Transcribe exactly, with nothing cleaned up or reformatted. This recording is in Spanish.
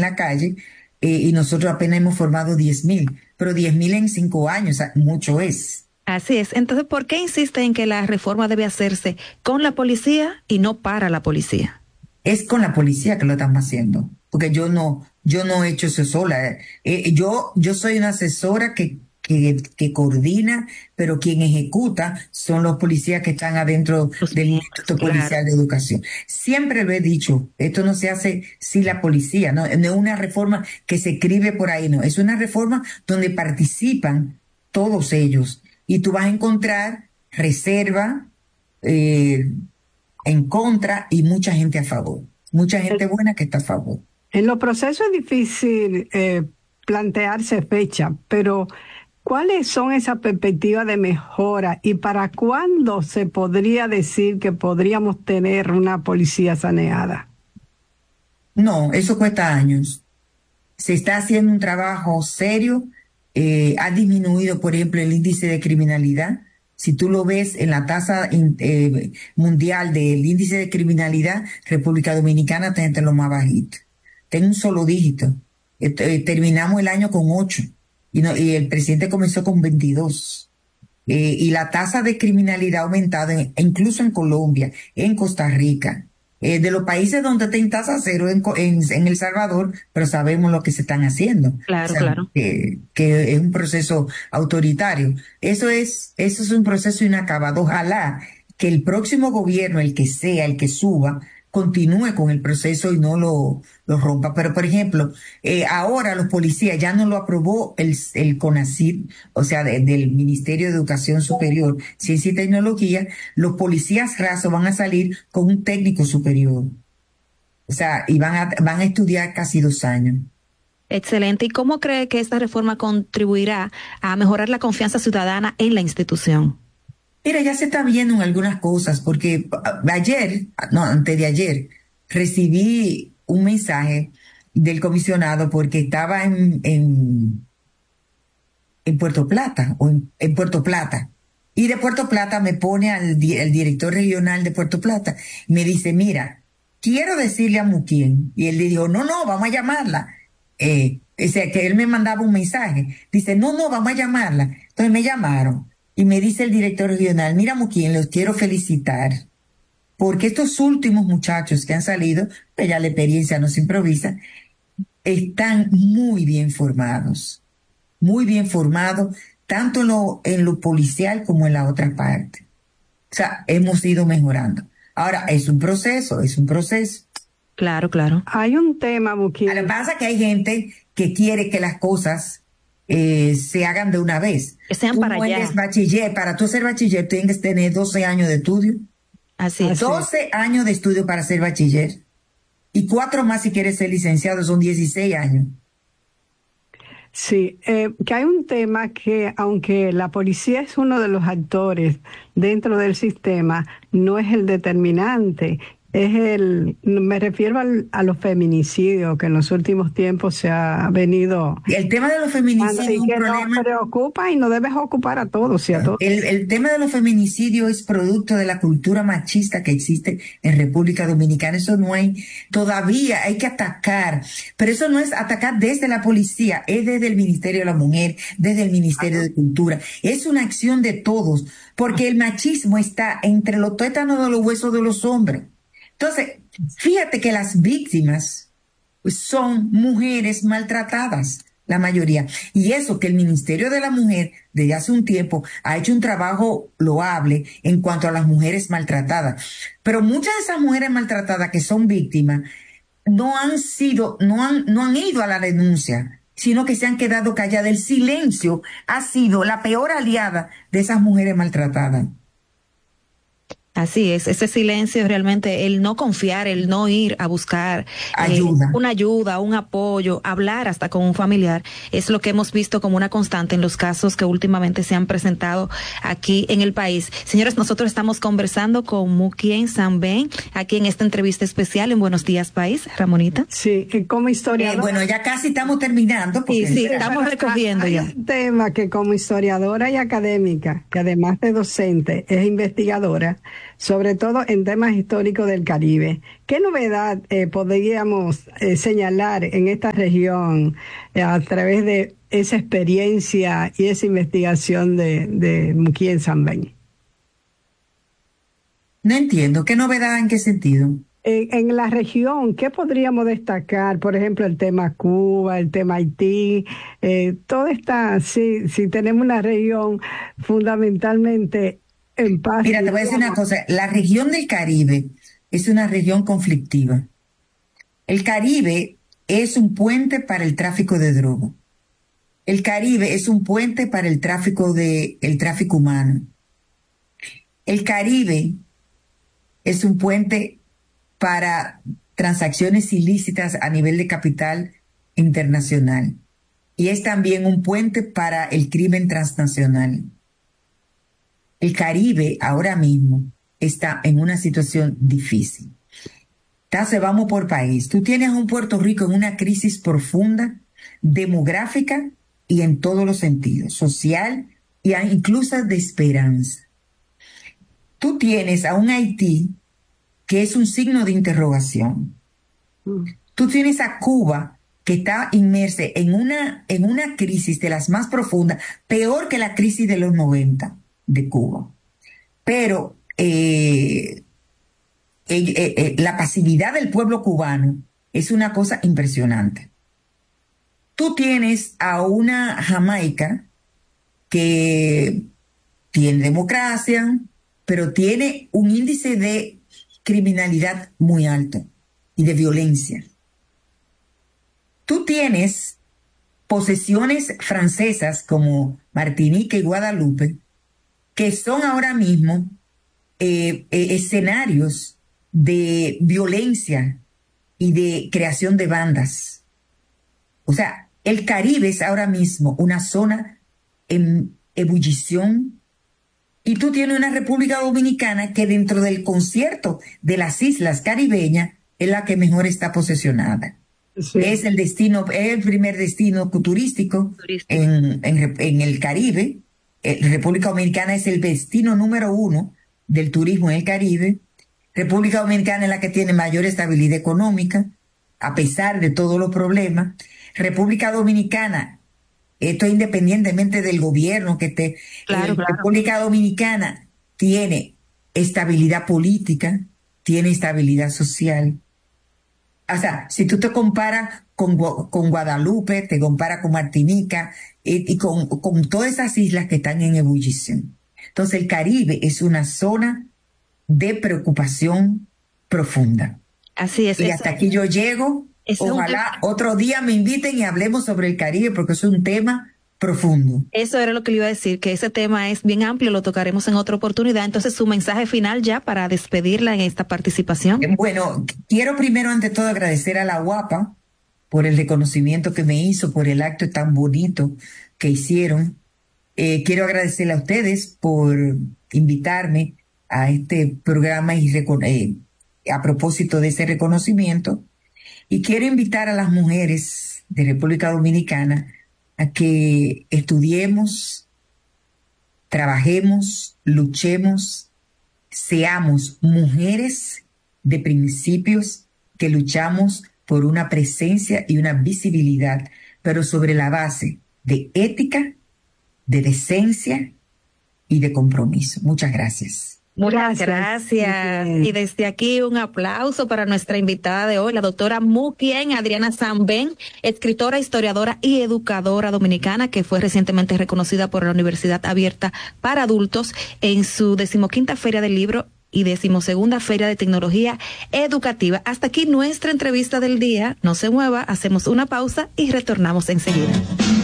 la calle, eh, y nosotros apenas hemos formado diez mil, pero diez mil en cinco años, o sea, mucho es. Así es. Entonces, ¿por qué insiste en que la reforma debe hacerse con la policía y no para la policía? Es con la policía que lo estamos haciendo, porque yo no, yo no he hecho eso sola. Eh, eh, yo, yo soy una asesora que, que, que coordina, pero quien ejecuta son los policías que están adentro Los del miembros, Instituto claro. Policial de Educación. Siempre lo he dicho, esto no se hace sin la policía, no, no es una reforma que se escribe por ahí, no, es una reforma donde participan todos ellos. Y tú vas a encontrar reserva, eh, en contra y mucha gente a favor. Mucha gente buena que está a favor. En los procesos es difícil eh, plantearse fecha, pero ¿cuáles son esas perspectivas de mejora y para cuándo se podría decir que podríamos tener una policía saneada? No, eso cuesta años. Se está haciendo un trabajo serio. Eh, ha disminuido, por ejemplo, el índice de criminalidad. Si tú lo ves en la tasa eh, mundial del índice de criminalidad, República Dominicana está entre los más bajitos. Está en un solo dígito. Eh, eh, terminamos el año con ocho y, no, y el presidente comenzó con veintidós. Eh, y la tasa de criminalidad ha aumentado, en, incluso en Colombia, en Costa Rica. Eh, de los países donde está en tasa cero en, en, en El Salvador, pero sabemos lo que se están haciendo. Claro, o sea, claro. Que, que es un proceso autoritario. Eso es, eso es un proceso inacabado. Ojalá que el próximo gobierno, el que sea, el que suba, continúe con el proceso y no lo, lo rompa. Pero, por ejemplo, eh, ahora los policías ya no lo aprobó el, el CONACYT, o sea, de, del Ministerio de Educación Superior, Ciencia y Tecnología. Los policías rasos van a salir con un técnico superior. O sea, y van a, van a estudiar casi dos años. Excelente. ¿Y cómo cree que esta reforma contribuirá a mejorar la confianza ciudadana en la institución? Mira, ya se está viendo en algunas cosas, porque ayer, no, antes de ayer, recibí un mensaje del comisionado porque estaba en, en, en Puerto Plata, o en, en Puerto Plata. Y de Puerto Plata me pone al di- el director regional de Puerto Plata. Y me dice, mira, quiero decirle a Muquien. Y él le dijo, no, no, vamos a llamarla. Eh, o sea, que él me mandaba un mensaje. Dice, no, no, vamos a llamarla. Entonces me llamaron. Y me dice el director regional, mira Muquien, los quiero felicitar. Porque estos últimos muchachos que han salido, pues ya la experiencia no se improvisa, están muy bien formados. Muy bien formados, tanto en lo, en lo policial como en la otra parte. O sea, hemos ido mejorando. Ahora, es un proceso, es un proceso. Claro, claro. Hay un tema, Muquien. Lo que pasa es que hay gente que quiere que las cosas eh, se hagan de una vez. Que sean tú para no allá. eres bachiller, para tú ser bachiller tienes que tener doce años de estudio. Así es. doce años de estudio para ser bachiller. Y cuatro más si quieres ser licenciado, son dieciséis años. Sí, eh, que hay un tema que aunque la policía es uno de los actores dentro del sistema, no es el determinante. Es el, me refiero al, a los feminicidios que en los últimos tiempos se ha venido. El tema de los feminicidios y es un que problema. nos preocupa y nos debe ocupar a todos y a todos. El, el tema de los feminicidios es producto de la cultura machista que existe en República Dominicana. Eso no hay, todavía hay que atacar, pero eso no es atacar desde la policía, es desde el Ministerio de la Mujer, desde el Ministerio de Cultura. Es una acción de todos, porque el machismo está entre los tuétanos de los huesos de los hombres. Entonces, fíjate que las víctimas son mujeres maltratadas, la mayoría. Y eso que el Ministerio de la Mujer desde hace un tiempo ha hecho un trabajo loable en cuanto a las mujeres maltratadas. Pero muchas de esas mujeres maltratadas que son víctimas no han sido, no han, no han ido a la denuncia, sino que se han quedado calladas. El silencio ha sido la peor aliada de esas mujeres maltratadas. Así es, ese silencio realmente, el no confiar, el no ir a buscar ayuda. Eh, una ayuda, un apoyo, hablar hasta con un familiar, es lo que hemos visto como una constante en los casos que últimamente se han presentado aquí en el país. Señores, nosotros estamos conversando con Muquien Sanben, aquí en esta entrevista especial en Buenos Días País. Ramonita. Sí, como historiadora. Eh, bueno, ya casi estamos terminando. Sí, sí, estamos recogiendo hay ya. un tema que como historiadora y académica, que además de docente es investigadora, sobre todo en temas históricos del Caribe. ¿Qué novedad eh, podríamos eh, señalar en esta región eh, a través de esa experiencia y esa investigación de, de Mukien Sambén? No entiendo, ¿qué novedad en qué sentido? En, en la región, ¿qué podríamos destacar? Por ejemplo, el tema Cuba, el tema Haití, eh, todo está, sí, sí tenemos una región fundamentalmente en paz. Mira, te voy a decir una cosa, la región del Caribe es una región conflictiva. El Caribe es un puente para el tráfico de droga. El Caribe es un puente para el tráfico de, el tráfico humano. El Caribe es un puente para transacciones ilícitas a nivel de capital internacional. Y es también un puente para el crimen transnacional. El Caribe ahora mismo está en una situación difícil. Entonces vamos por país. Tú tienes un Puerto Rico en una crisis profunda, demográfica y en todos los sentidos, social y incluso de esperanza. Tú tienes a un Haití que es un signo de interrogación. Mm. Tú tienes a Cuba que está inmersa en una, en una crisis de las más profundas, peor que la crisis de los noventa de Cuba. Pero eh, eh, eh, eh, la pasividad del pueblo cubano es una cosa impresionante. Tú tienes a una Jamaica que tiene democracia, pero tiene un índice de criminalidad muy alto y de violencia. Tú tienes posesiones francesas como Martinica y Guadalupe, que son ahora mismo eh, eh, escenarios de violencia y de creación de bandas. O sea, el Caribe es ahora mismo una zona en ebullición. Y tú tienes una República Dominicana que dentro del concierto de las islas caribeñas es la que mejor está posesionada. Sí. Es el destino, es el primer destino turístico, turístico. En, en, en el Caribe. Eh, República Dominicana es el destino número uno del turismo en el Caribe. República Dominicana es la que tiene mayor estabilidad económica, a pesar de todos los problemas. República Dominicana, esto independientemente del gobierno que esté, claro, eh, claro. República Dominicana tiene estabilidad política, tiene estabilidad social. O sea, si tú te comparas con, con Guadalupe, te comparas con Martinica eh, y con, con todas esas islas que están en ebullición. Entonces el Caribe es una zona de preocupación profunda. Así es. Y hasta aquí yo llego. Ojalá otro día me inviten y hablemos sobre el Caribe porque es un tema profundo. Eso era lo que le iba a decir, que ese tema es bien amplio, lo tocaremos en otra oportunidad. Entonces, su mensaje final ya para despedirla en esta participación. Bueno, quiero primero ante todo agradecer a la Guapa por el reconocimiento que me hizo, por el acto tan bonito que hicieron. Eh, quiero agradecerle a ustedes por invitarme a este programa y eh, a propósito de ese reconocimiento. Y quiero invitar a las mujeres de República Dominicana a que estudiemos, trabajemos, luchemos, seamos mujeres de principios que luchamos por una presencia y una visibilidad, pero sobre la base de ética, de decencia y de compromiso. Muchas gracias. Muchas gracias. gracias. Y desde aquí un aplauso para nuestra invitada de hoy, la doctora Mukien Adriana Sambén, escritora, historiadora y educadora dominicana que fue recientemente reconocida por la Universidad Abierta para Adultos en su decimoquinta Feria del Libro y decimosegunda Feria de Tecnología Educativa. Hasta aquí nuestra entrevista del día. No se mueva, hacemos una pausa y retornamos enseguida.